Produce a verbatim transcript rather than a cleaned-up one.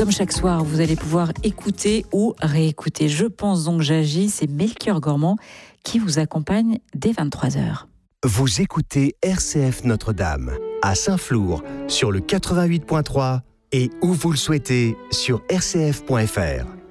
Comme chaque soir, vous allez pouvoir écouter ou réécouter Je pense donc j'agis, c'est Melchior Gormand qui vous accompagne dès vingt-trois heures. Vous écoutez R C F Notre-Dame, à Saint-Flour, sur le quatre-vingt-huit point trois et où vous le souhaitez, sur r c f point f r.